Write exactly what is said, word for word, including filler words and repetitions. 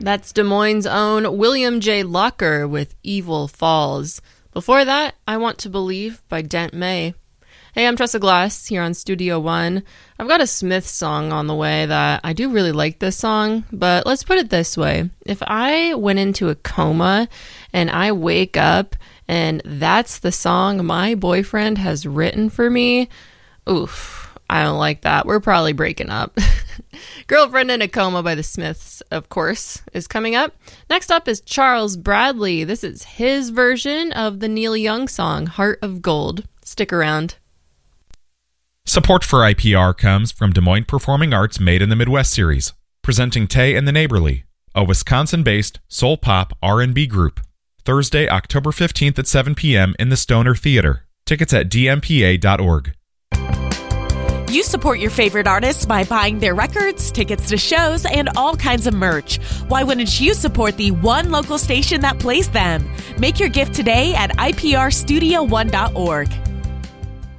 That's Des Moines' own William J. Locker with Evil Falls. Before that, I Want to Believe by Dent May. Hey, I'm Tressa Glass here on Studio One. I've got a Smith song on the way that I do really like this song, but let's put it this way. If I went into a coma and I wake up and that's the song my boyfriend has written for me, oof, I don't like that. We're probably breaking up. Girlfriend in a Coma by the Smiths, of course, is coming up. Next up is Charles Bradley. This is his version of the Neil Young song, Heart of Gold. Stick around. Support for I P R comes from Des Moines Performing Arts Made in the Midwest series, presenting Tay and the Neighborly, a Wisconsin-based soul pop R and B group. Thursday, October fifteenth at seven p.m. in the Stoner Theater. Tickets at d m p a dot org. You support your favorite artists by buying their records, tickets to shows, and all kinds of merch. Why wouldn't you support the one local station that plays them? Make your gift today at i p r studio one dot org.